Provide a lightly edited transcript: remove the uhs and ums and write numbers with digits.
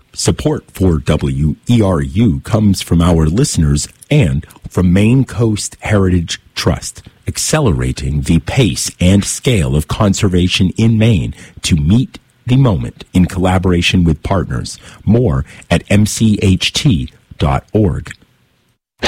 Support for WERU comes from our listeners and from Maine Coast Heritage Trust, accelerating the pace and scale of conservation in Maine to meet the moment in collaboration with partners. More at mcht.org.